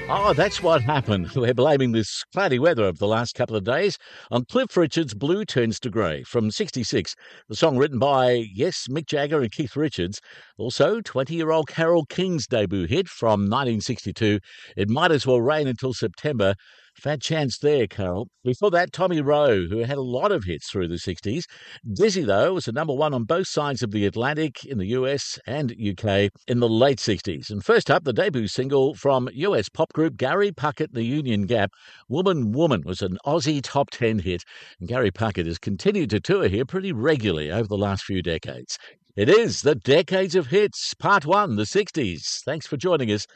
Oh, that's what happened. We're blaming this cloudy weather of the last couple of days on Cliff Richard's Blue Turns to Grey from 66, the song written by, yes, Mick Jagger and Keith Richards. Also, 20-year-old Carole King's debut hit from 1962, It Might As Well Rain Until September. Fat chance there, Carol. Before that, Tommy Rowe, who had a lot of hits through the 60s. Dizzy, though, was the number one on both sides of the Atlantic in the US and UK in the late 60s. And first up, the debut single from US pop group Gary Puckett and the Union Gap, Woman Woman, was an Aussie top 10 hit. And Gary Puckett has continued to tour here pretty regularly over the last few decades. It is the Decades of Hits, Part 1, the 60s. Thanks for joining us.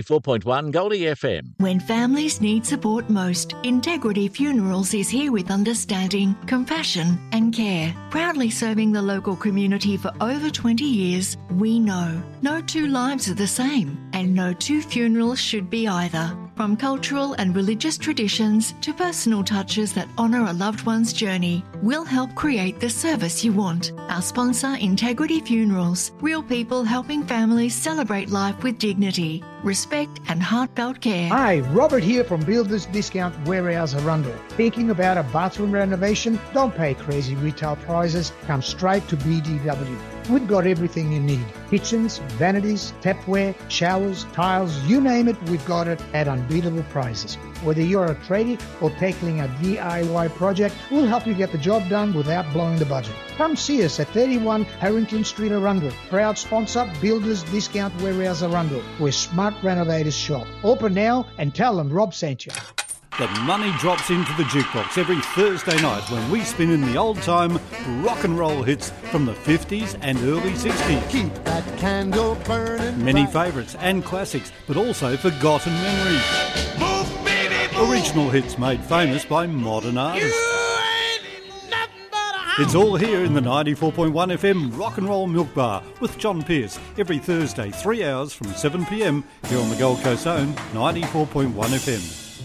94.1 Goldie FM. When families need support most, Integrity Funerals is here with understanding, compassion and care. Proudly serving the local community for over 20 years, we know no two lives are the same and no two funerals should be either. From cultural and religious traditions to personal touches that honour a loved one's journey, we'll help create the service you want. Our sponsor, Integrity Funerals, real people helping families celebrate life with dignity, respect and heartfelt care. Hi, Robert here from Builders Discount Warehouse Arundel. Thinking about a bathroom renovation? Don't pay crazy retail prices. Come straight to BDW. We've got everything you need. Kitchens, vanities, tapware, showers, tiles, you name it, we've got it at unbeatable prices. Whether you're a tradie or tackling a DIY project, we'll help you get the job done without blowing the budget. Come see us at 31 Harrington Street, Arundel. Proud sponsor, Builders Discount Warehouse Arundel, where smart renovators shop. Open now and tell them Rob sent you. The money drops into the jukebox every Thursday night when we spin in the old-time rock and roll hits from the 50s and early 60s. Keep that candle burning. Many favourites and classics, but also forgotten memories. Move, baby, move. Original hits made famous by modern artists. It's all here in the 94.1 FM Rock and Roll Milk Bar with John Pearce every Thursday, 3 hours from 7 p.m. here on the Gold Coast own 94.1 FM.